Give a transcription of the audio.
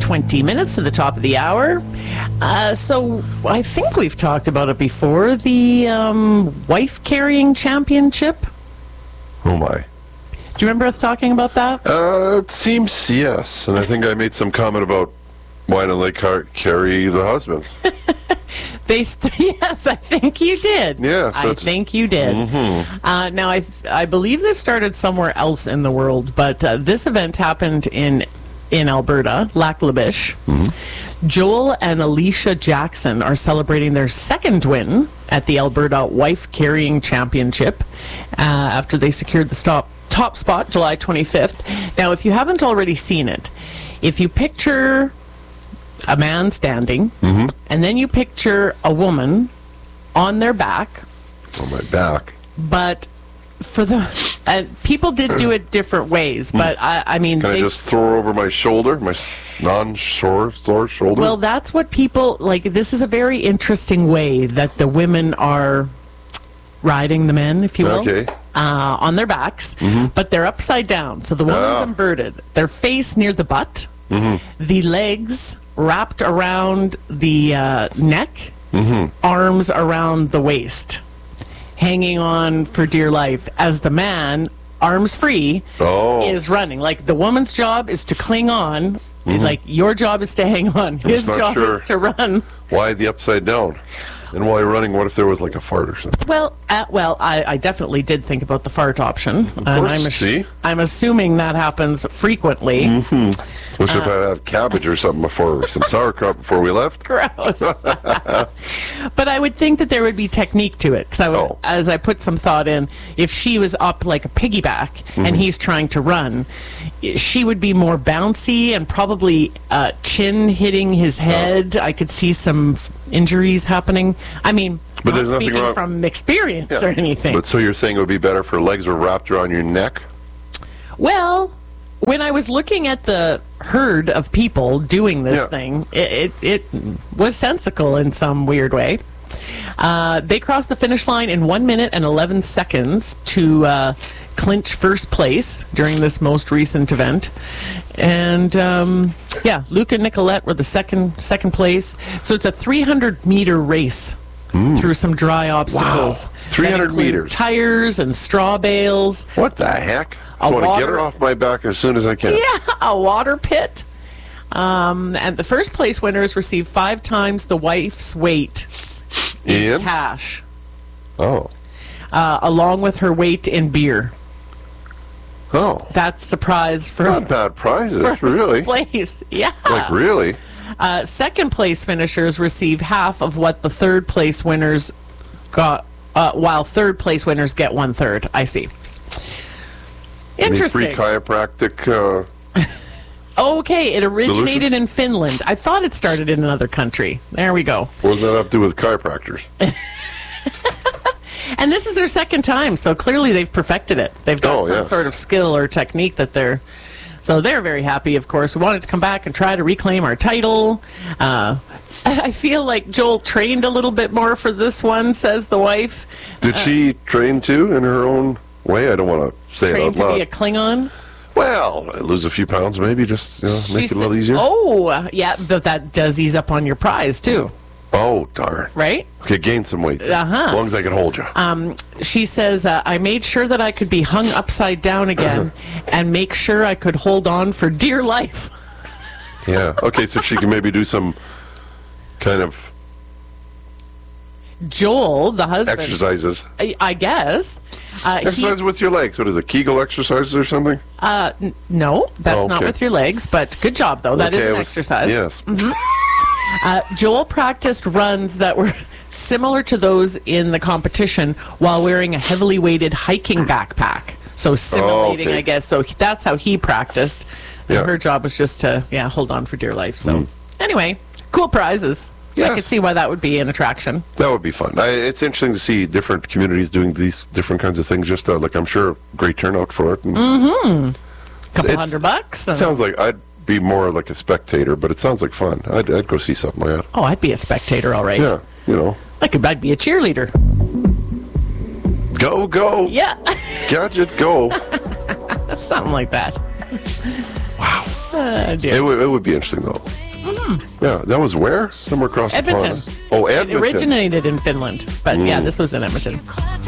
20 minutes to the top of the hour. So I think we've talked about it before. The wife carrying championship. Oh my. Do you remember us talking about that? It seems yes. And I think I made some comment about why don't they carry the husbands? Yes, I think you did. Yes, I think you did. Mm-hmm. Now, I believe this started somewhere else in the world, but this event happened in Alberta, Lac La Biche. Mm-hmm. Joel and Alicia Jackson are celebrating their second win at the Alberta Wife Carrying Championship after they secured the top spot July 25th. Now, if you haven't already seen it, if you picture a man standing, and then you picture a woman on their back. On my back. But for the people did do it different ways, but I mean, can I just throw over my shoulder, my non-shore shoulder? Well, that's what people like. This is a very interesting way that the women are riding the men, if you will. Okay. On their backs, but they're upside down. So the woman's inverted. Their face near the butt, the legs wrapped around the neck, arms around the waist, hanging on for dear life as the man, arms free, is running. Like the woman's job is to cling on. Like your job is to hang on. His job is to run. Why the upside down? And while you're running, what if there was like a fart or something? Well, I definitely did think about the fart option. Of course, I'm assuming that happens frequently. Wish if I'd have cabbage or something before, some sauerkraut before we left. Gross. But I would think that there would be technique to it. Because as I put some thought in, if she was up like a piggyback and he's trying to run, she would be more bouncy and probably chin hitting his head. I could see some injuries happening. I mean, but there's not nothing speaking wrong from experience or anything. But so you're saying it would be better if her legs were wrapped around your neck? Well, when I was looking at the herd of people doing this thing, it was sensical in some weird way. They crossed the finish line in 1 minute and 11 seconds to clinch first place during this most recent event. And Luke and Nicolette were the second place. So it's a 300-meter race through some dry obstacles. Wow. 300 meters. Tires and straw bales. What the heck? I want to get her off my back as soon as I can. Yeah, a water pit. And the first place winners receive 5 times the wife's weight in cash. Oh. Along with her weight in beer. Oh. That's the prize for not bad prizes, really. Place. Yeah. Like really? Second place finishers receive half of what the third place winners got, while third place winners get 1/3. I see. Interesting. Any free chiropractic okay, it originated in Finland. I thought it started in another country. There we go. What does that have to do with chiropractors? And this is their second time, so clearly they've perfected it. They've got some sort of skill or technique that they're... So they're very happy, of course. We wanted to come back and try to reclaim our title. I feel like Joel trained a little bit more for this one, says the wife. Did she train too in her own way? I don't want to say it out loud. Trained to be a Klingon? Well, lose a few pounds maybe, just make it a little easier. Oh, yeah, that does ease up on your prize, too. Oh, darn. Right? Okay, gain some weight. As long as I can hold you. She says, I made sure that I could be hung upside down again and make sure I could hold on for dear life. Yeah. Okay, so she can maybe do some kind of... Joel, the husband... Exercises. I guess. Exercise with your legs. What is it, Kegel exercises or something? No, that's not with your legs, but good job, though. That is an exercise. Yes. Joel practiced runs that were similar to those in the competition while wearing a heavily weighted hiking backpack. So simulating, I guess. So that's how he practiced. And her job was just to, hold on for dear life. So anyway, cool prizes. Yes. I could see why that would be an attraction. That would be fun. It's interesting to see different communities doing these different kinds of things. Just like I'm sure great turnout for it. And couple $100. It sounds like I'd be more like a spectator, but it sounds like fun. I'd go see something like that. Oh, I'd be a spectator, all right. Yeah, you know. I'd be a cheerleader. Go. Yeah. Gadget, go. Something like that. Wow. I do. It would be interesting, though. Yeah, that was where? Somewhere across Edmonton. the pond. Oh, It Edmonton. originated in Finland, but yeah, this was in Edmonton.